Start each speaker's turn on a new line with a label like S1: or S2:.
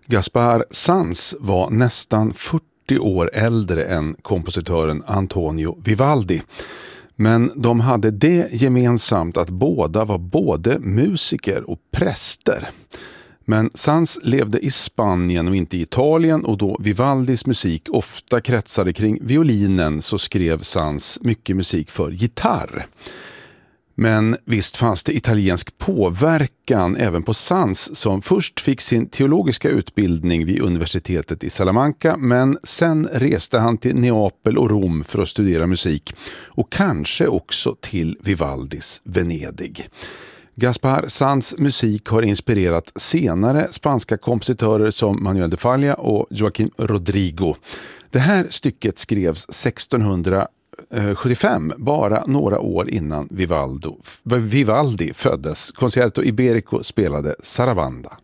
S1: Gaspar Sanz var nästan 40 år äldre än kompositören Antonio Vivaldi. Men de hade det gemensamt att båda var både musiker och präster. Men Sanz levde i Spanien och inte i Italien, och då Vivaldis musik ofta kretsade kring violinen så skrev Sanz mycket musik för gitarr. Men visst fanns det italiensk påverkan även på Sanz, som först fick sin teologiska utbildning vid universitetet i Salamanca, men sen reste han till Neapel och Rom för att studera musik, och kanske också till Vivaldis Venedig. Gaspar Sanz musik har inspirerat senare spanska kompositörer som Manuel de Falla och Joaquim Rodrigo. Det här stycket skrevs 1675, bara några år innan Vivaldi föddes. Concerto Iberico spelade Sarabanda.